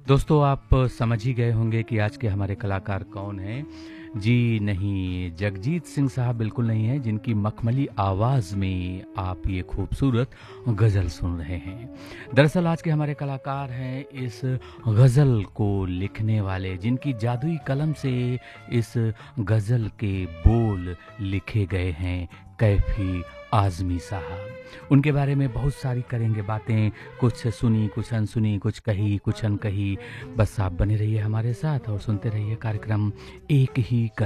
दोस्तों आप समझ ही गए होंगे कि आज के हमारे कलाकार कौन हैं। जी नहीं, जगजीत सिंह साहब बिल्कुल नहीं हैं, जिनकी मखमली आवाज़ में आप ये खूबसूरत गज़ल सुन रहे हैं। दरअसल आज के हमारे कलाकार हैं इस गज़ल को लिखने वाले, जिनकी जादुई कलम से इस गज़ल के बोल लिखे गए हैं, कैफ़ी आज़मी साहब। उनके बारे में बहुत सारी करेंगे बातें, कुछ सुनी, कुछ अनसुनी, कुछ कही, कुछ अनकही। बस आप बने रहिए हमारे साथ और सुनते रहिए कार्यक्रम एक ही